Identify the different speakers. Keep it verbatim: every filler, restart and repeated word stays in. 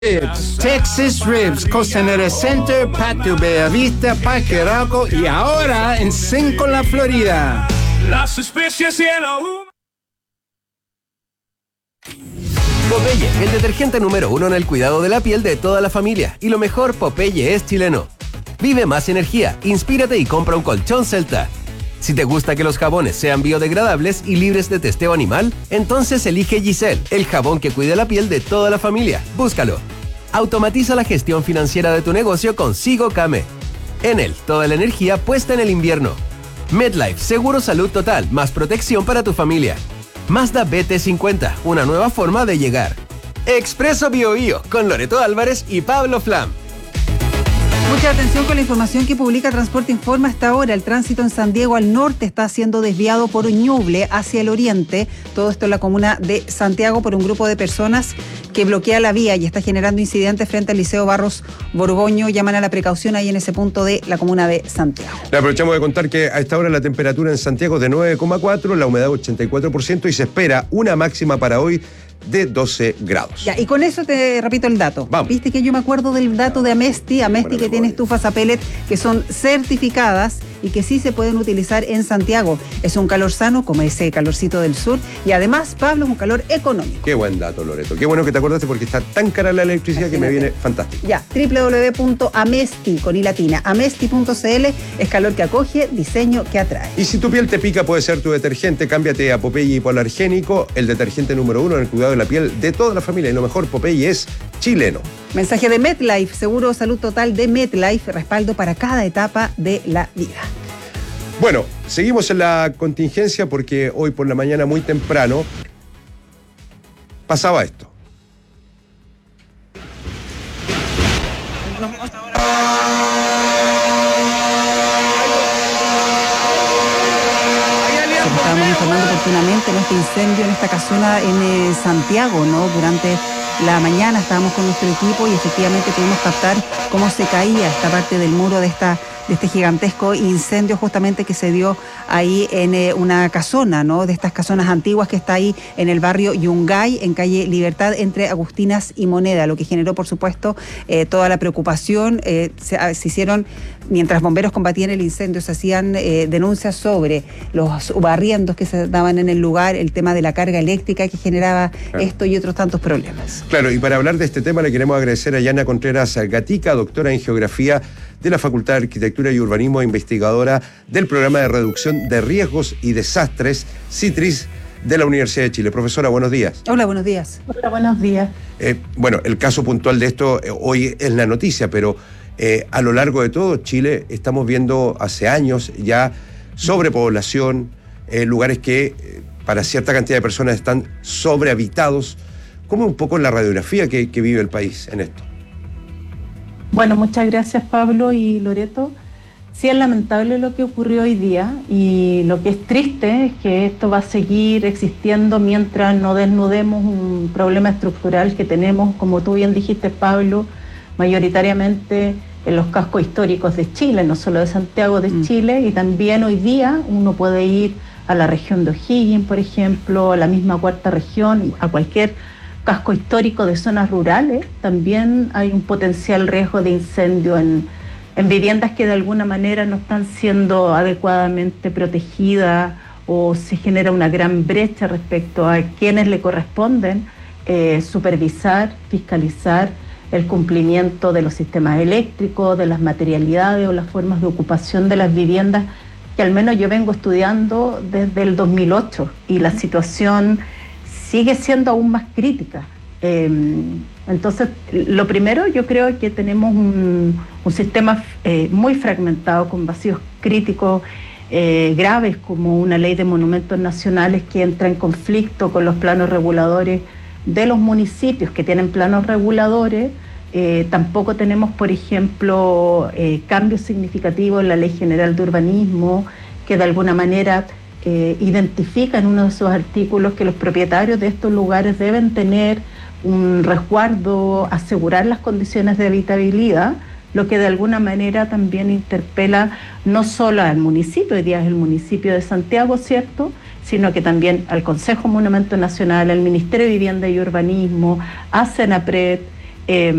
Speaker 1: Ribs, Texas Ribs, Costanera Center, Patio Bellavista, Parque Arauco y ahora en Cinco, la Florida. Las especies y el ahumado.
Speaker 2: Popeye, el detergente número uno en el cuidado de la piel de toda la familia. Y lo mejor, Popeye es chileno. Vive más energía, inspírate y compra un colchón Celta. Si te gusta que los jabones sean biodegradables y libres de testeo animal, entonces elige Giselle, el jabón que cuida la piel de toda la familia. Búscalo. Automatiza la gestión financiera de tu negocio con Sigo Came. Enel, toda la energía puesta en el invierno. MedLife, seguro salud total, más protección para tu familia. Mazda B T cincuenta, una nueva forma de llegar. Expreso BioBio, con Loreto Álvarez y Pablo Flam.
Speaker 3: Mucha atención con la información que publica Transporte Informa hasta ahora. El tránsito en San Diego al norte está siendo desviado por Ñuble hacia el oriente. Todo esto en la comuna de Santiago por un grupo de personas que bloquea la vía y está generando incidentes frente al Liceo Barros Borgoño. Llaman a la precaución ahí en ese punto de la comuna de Santiago.
Speaker 4: Le aprovechamos de contar que a esta hora la temperatura en Santiago es de nueve coma cuatro, la humedad ochenta y cuatro por ciento y se espera una máxima para hoy de doce grados.
Speaker 3: Ya, y con eso te repito el dato.
Speaker 4: Vamos.
Speaker 3: Viste que yo me acuerdo del dato de Amesti, Amesti que tiene estufas a pellet que son certificadas y que sí se pueden utilizar en Santiago. Es un calor sano, como ese calorcito del sur, y además, Pablo, es un calor económico.
Speaker 4: Qué buen dato, Loreto. Qué bueno que te acordaste porque está tan cara la electricidad Imagínate. que me viene fantástico.
Speaker 3: Ya, doble u doble u doble u punto amesti, con i latina, amesti punto c l, es calor que acoge, diseño que atrae.
Speaker 4: Y si tu piel te pica, puede ser tu detergente. Cámbiate a Popeye Hipoalergénico, el detergente número uno en el cuidado de la piel de toda la familia. Y lo mejor, Popeye es chileno.
Speaker 3: Mensaje de MedLife, seguro salud total de MedLife, respaldo para cada etapa de la vida.
Speaker 4: Bueno, seguimos en la contingencia porque hoy por la mañana muy temprano pasaba esto.
Speaker 3: Estábamos informando oportunamente en este incendio en esta casona en eh, Santiago, ¿no? Durante la mañana estábamos con nuestro equipo y efectivamente pudimos captar cómo se caía esta parte del muro de esta de este gigantesco incendio justamente que se dio ahí en eh, una casona, ¿no? De estas casonas antiguas que está ahí en el barrio Yungay, en calle Libertad, entre Agustinas y Moneda, lo que generó, por supuesto, eh, toda la preocupación. Eh, se, se hicieron, mientras bomberos combatían el incendio, se hacían eh, denuncias sobre los barriendos que se daban en el lugar, el tema de la carga eléctrica que generaba claro. esto y otros tantos problemas.
Speaker 4: Claro, y para hablar de este tema le queremos agradecer a Yana Contreras Gatica, doctora en Geografía de la Facultad de Arquitectura y Urbanismo, investigadora del Programa de Reducción de Riesgos y Desastres, CITRIS, de la Universidad de Chile. Profesora, buenos días.
Speaker 3: Hola, buenos días.
Speaker 5: Hola, buenos días.
Speaker 4: Eh, bueno, el caso puntual de esto eh, hoy es la noticia, pero eh, a lo largo de todo Chile estamos viendo hace años ya sobrepoblación, eh, lugares que eh, para cierta cantidad de personas están sobrehabitados. ¿Cómo un poco la radiografía que, que vive el país en esto?
Speaker 5: Bueno, muchas gracias Pablo y Loreto. Sí, es lamentable lo que ocurrió hoy día y lo que es triste es que esto va a seguir existiendo mientras no desnudemos un problema estructural que tenemos, como tú bien dijiste Pablo, mayoritariamente en los cascos históricos de Chile, no solo de Santiago de mm. Chile, y también hoy día uno puede ir a la región de O'Higgins, por ejemplo, a la misma cuarta región, a cualquier casco histórico de zonas rurales. También hay un potencial riesgo de incendio en, en viviendas que de alguna manera no están siendo adecuadamente protegidas o se genera una gran brecha respecto a quienes le corresponden eh, supervisar, fiscalizar el cumplimiento de los sistemas eléctricos, de las materialidades o las formas de ocupación de las viviendas, que al menos yo vengo estudiando desde el dos mil ocho y la situación sigue siendo aún más crítica. Eh, entonces, lo primero, yo creo que tenemos un, un sistema eh, muy fragmentado, con vacíos críticos eh, graves, como una ley de monumentos nacionales que entra en conflicto con los planos reguladores de los municipios que tienen planos reguladores. Eh, tampoco tenemos, por ejemplo, eh, cambios significativos en la Ley General de Urbanismo, que de alguna manera Eh, identifica en uno de esos artículos que los propietarios de estos lugares deben tener un resguardo, asegurar las condiciones de habitabilidad, lo que de alguna manera también interpela no solo al municipio, hoy día es el municipio de Santiago, ¿cierto?, sino que también al Consejo Monumento Nacional, al Ministerio de Vivienda y Urbanismo, a Senapred, Eh,